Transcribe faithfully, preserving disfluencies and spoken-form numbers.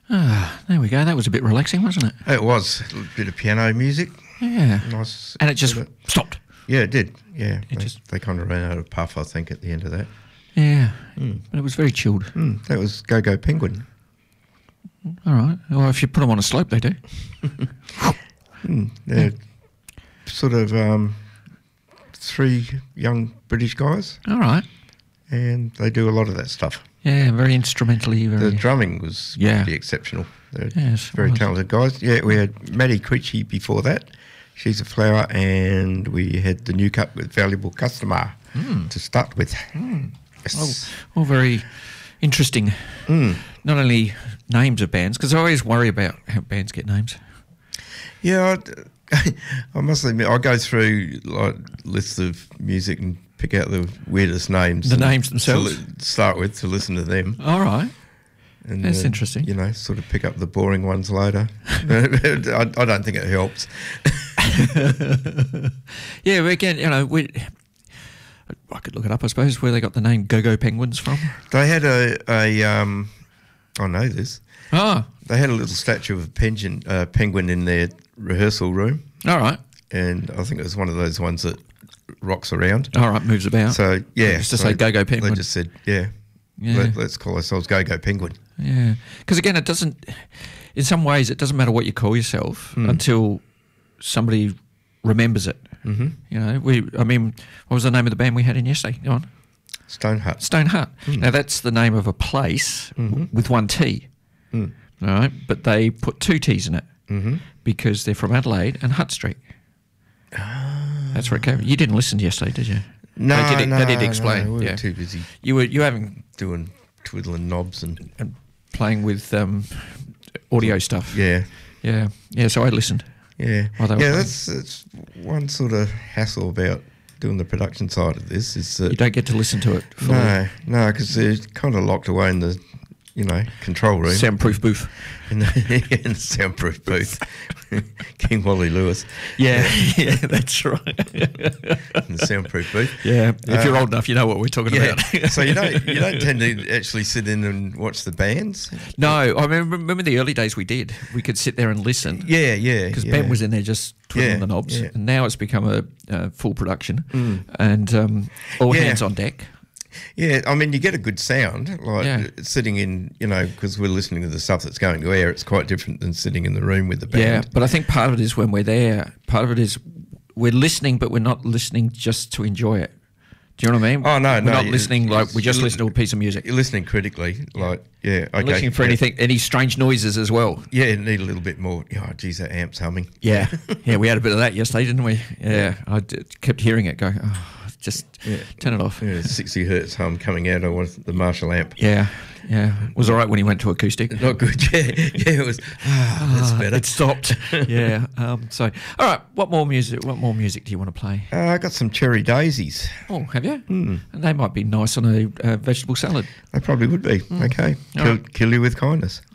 Ah, there we go. That was a bit relaxing, wasn't it? It was a bit of piano music. Yeah. Nice. And it just bit. stopped. Yeah, it did. Yeah, It they, just- they kind of ran out of puff, I think, at the end of that. Yeah. But it was very chilled. Mm, that was Go Go Penguin. All right. Well, if you put them on a slope, they do. Mm, they're sort of um, three young British guys, All right. and they do a lot of that stuff. Yeah, very instrumentally. Very. The drumming was Yeah. pretty exceptional. They're Yes, it very was. talented guys. Yeah, we had Maddie Critchie before that. She's a flower, and we had the new cut with Valuable Customer to start with. Yes. Oh, all very interesting. Mm. Not only names of bands, because I always worry about how bands get names. Yeah, I, I must admit, I go through like lists of music and pick out the weirdest names. The and names to themselves? li- start with to listen to them. All right. And, That's uh, interesting. You know, sort of pick up the boring ones later. I, I don't think it helps. Yeah, but again, you know, we. I could look it up, I suppose, where they got the name Go Go Penguins from. They had a, a um, I know this. Ah, They had a little statue of a penguin, uh, penguin in their rehearsal room, all right. and I think it was one of those ones that rocks around. All right, moves about. So yeah, Just to so say Go Go Penguin. They just said, yeah, Yeah. Let, let's call ourselves Go Go Penguin. Yeah, because again, it doesn't. In some ways, it doesn't matter what you call yourself until somebody remembers it. Mm-hmm. You know, we. I mean, what was the name of the band we had in yesterday? Go on, Stone Hut. Stone Hut. Now that's the name of a place w- with one T. Mm. All right, but they put two T's in it Mm-hmm. because they're from Adelaide and Hutt Street. That's where it came. You didn't listen yesterday, did you? No, they did, no, they did explain. no, we were yeah, too busy you were you having doing twiddling knobs and and playing with um, audio stuff. yeah, yeah, yeah. So I listened. yeah, While they were yeah. playing. That's, that's one sort of hassle about doing the production side of this is that You don't get to listen to it fully. no, no, because they're kind of locked away in the, you know, control room. Soundproof booth. In the, in the soundproof booth. King Wally Lewis. Yeah, yeah, that's right. In the soundproof booth. Yeah, if you're Uh, old enough, you know what we're talking Yeah. about. So you don't you don't tend to actually sit in and watch the bands. No, I remember, remember the early days we did. We could sit there and listen Yeah, yeah. because yeah. Ben was in there just twiddling Yeah, the knobs. yeah. And now it's become a, a full production and um, all Yeah. hands on deck. Yeah, I mean, you get a good sound, like Yeah. sitting in, you know, because we're listening to the stuff that's going to air. It's quite different than sitting in the room with the band. Yeah, but I think part of it is when we're there. Part of it is we're listening, but we're not listening just to enjoy it. Do you know what I mean? Oh, no, we're no, not you- listening like we just you- listen to a piece of music. You're listening critically, like, yeah, okay. Listening for yeah. anything, any strange noises as well. Yeah, you need a little bit more. Oh, geez, that amp's humming. Yeah, yeah, we had a bit of that yesterday, didn't we? Yeah, I d- kept hearing it go. Oh, just Yeah. turn it off. Yeah, sixty hertz hum coming out of the Marshall amp. Yeah, yeah. It was all right when he went to acoustic. Not good. Yeah, yeah, it was. Ah, that's Ah, better. It stopped. yeah. Um, so, all right. What more music? What more music do you want to play? Uh, I got some cherry daisies. Oh, have you? Mm. And they might be nice on a uh, vegetable salad. They probably would be. Okay, All kill, right. kill you with kindness.